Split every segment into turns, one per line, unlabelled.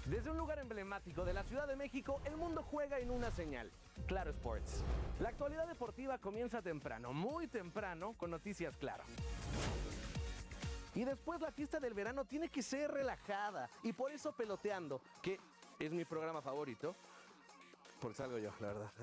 Desde un lugar emblemático de la Ciudad de México, el mundo juega en una señal: Claro Sports. La actualidad deportiva comienza temprano, muy temprano, con noticias Claro. Y después la fiesta del verano tiene que ser relajada, y por eso Peloteando, que es mi programa favorito, porque salgo yo, la verdad.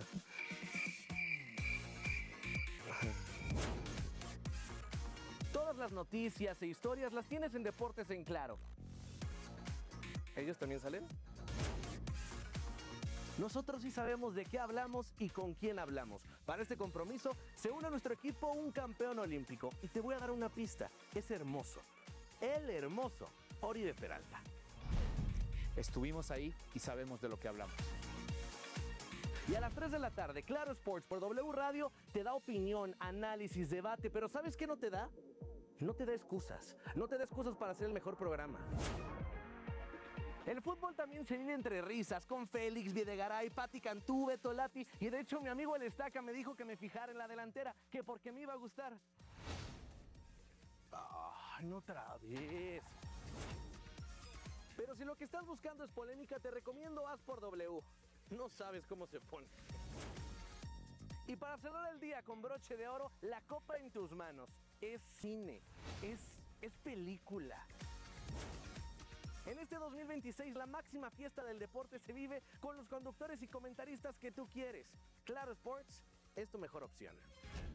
Todas las noticias e historias las tienes en Deportes en Claro. ¿Ellos también salen? Nosotros sí sabemos de qué hablamos y con quién hablamos. Para este compromiso se une a nuestro equipo un campeón olímpico. Y te voy a dar una pista: es hermoso. El hermoso Oribe Peralta.
Estuvimos ahí y sabemos de lo que hablamos.
Y a las 3 de la tarde, Claro Sports por W Radio te da opinión, análisis, debate. Pero ¿sabes qué no te da? No te da excusas. No te da excusas para hacer el mejor programa. El fútbol también se vive entre risas, con Félix, Videgaray, Pati Cantú, Beto Lati, y de hecho mi amigo El Estaca me dijo que me fijara en la delantera, que porque me iba a gustar. ¡Ay, no otra vez! Pero si lo que estás buscando es polémica, te recomiendo Haz por W. No sabes cómo se pone. Y para cerrar el día con broche de oro, la copa en tus manos. Es cine, es película. En este 2026, la máxima fiesta del deporte se vive con los conductores y comentaristas que tú quieres. Claro Sports es tu mejor opción.